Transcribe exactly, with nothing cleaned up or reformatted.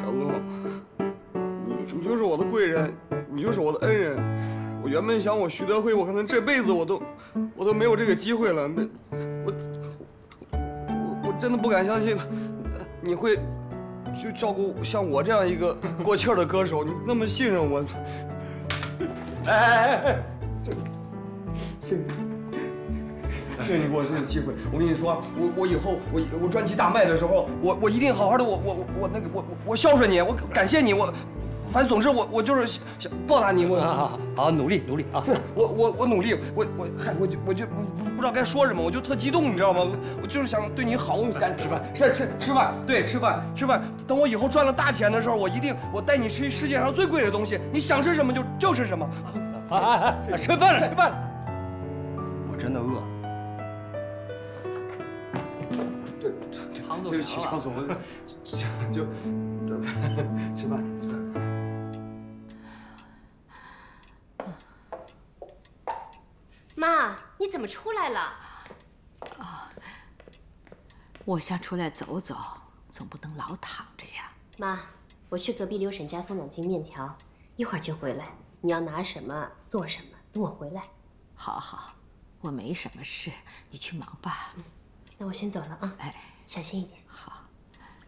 小东，你你就是我的贵人，你就是我的恩人。我原本想，我徐德辉，我可能这辈子我都我都没有这个机会了。没，我我我真的不敢相信，你会去照顾像我这样一个过气儿的歌手，你那么信任我。哎哎哎哎，这谢谢你。谢谢你给我这个机会，我跟你说，我我以后我我专辑大卖的时候，我我一定好好的，我我我我那个我我我孝顺你，我感谢你，我反正总之我我就是想想报答你，我好好好，努力努力啊！ 是我我我努力，我我嗨我就我就不不不知道该说什么，我就特激动，你知道吗？我就是想对你好，我赶紧吃饭，是吃吃饭，对吃饭吃饭。等我以后赚了大钱的时候，我一定我带你吃世界上最贵的东西，你想吃什么就就吃什么。 哎哎哎，吃饭了吃饭了，我真的饿。 对不起，张总，就就就吃饭。 妈，你怎么出来了？ 啊，我想出来走走，总不能老躺着呀。 妈，我去隔壁刘婶家送两斤面条，一会儿就回来。你要拿什么做什么，等我回来。 好好，我没什么事，你去忙吧。 嗯，那我先走了啊。 哎， 小心一点。 好。